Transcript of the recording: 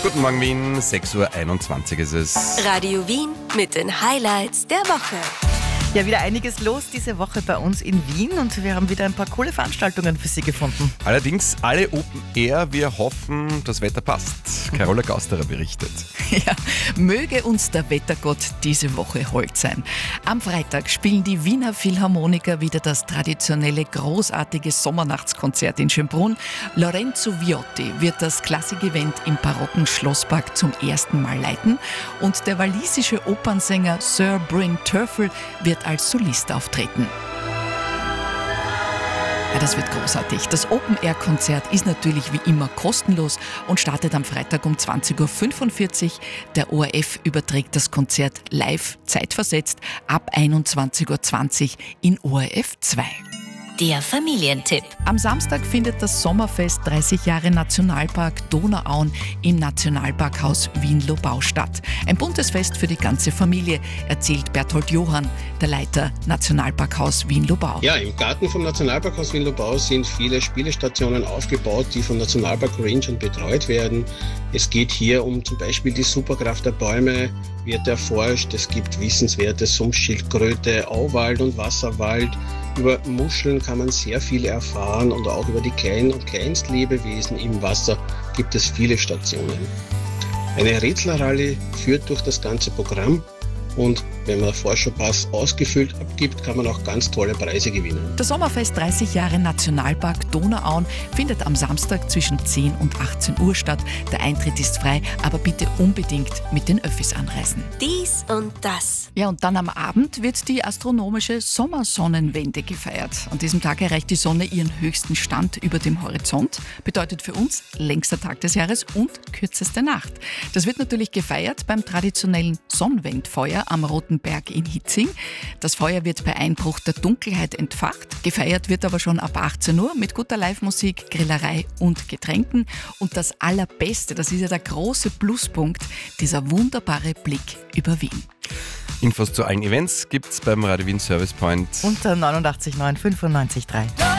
Guten Morgen Wien, 6.21 Uhr ist es. Radio Wien mit den Highlights der Woche. Ja, wieder einiges los diese Woche bei uns in Wien und wir haben wieder ein paar coole Veranstaltungen für Sie gefunden. Allerdings alle Open Air, wir hoffen, das Wetter passt. Carola Gausterer berichtet. Ja, möge uns der Wettergott diese Woche hold sein. Am Freitag spielen die Wiener Philharmoniker wieder das traditionelle großartige Sommernachtskonzert in Schönbrunn. Lorenzo Viotti wird das Klassikevent im barocken Schlosspark zum ersten Mal leiten und der walisische Opernsänger Sir Bryn Terfel wird als Solist auftreten. Ja, das wird großartig. Das Open-Air-Konzert ist natürlich wie immer kostenlos und startet am Freitag um 20.45 Uhr. Der ORF überträgt das Konzert live, zeitversetzt, ab 21.20 Uhr in ORF 2. Der Familientipp. Am Samstag findet das Sommerfest 30 Jahre Nationalpark Donauauen im Nationalparkhaus Wien-Lobau statt. Ein buntes Fest für die ganze Familie, erzählt Berthold Johann, der Leiter Nationalparkhaus Wien-Lobau. Ja, im Garten vom Nationalparkhaus Wien-Lobau sind viele Spielestationen aufgebaut, die von Nationalpark Rangern betreut werden. Es geht hier um zum Beispiel die Superkraft der Bäume, wird erforscht. Es gibt Wissenswertes Sumpfschildkröte, Auwald und Wasserwald. Über Muscheln kann man sehr viel erfahren und auch über die Klein- und Kleinstlebewesen im Wasser gibt es viele Stationen. Eine Rätselrallye führt durch das ganze Programm und wenn man den Forscherpass ausgefüllt abgibt, kann man auch ganz tolle Preise gewinnen. Das Sommerfest 30 Jahre Nationalpark Donauauen findet am Samstag zwischen 10 und 18 Uhr statt. Der Eintritt ist frei, aber bitte unbedingt mit den Öffis anreisen. Dies und das. Ja, und dann am Abend wird die astronomische Sommersonnenwende gefeiert. An diesem Tag erreicht die Sonne ihren höchsten Stand über dem Horizont. Bedeutet für uns längster Tag des Jahres und kürzeste Nacht. Das wird natürlich gefeiert beim traditionellen Sonnenwendfeuer am Roten Berg in Hitzing. Das Feuer wird bei Einbruch der Dunkelheit entfacht. Gefeiert wird aber schon ab 18 Uhr mit guter Live-Musik, Grillerei und Getränken. Und das Allerbeste, das ist ja der große Pluspunkt, dieser wunderbare Blick über Wien. Infos zu allen Events gibt's beim Radio Wien Service Point. Unter 89 9 95 3.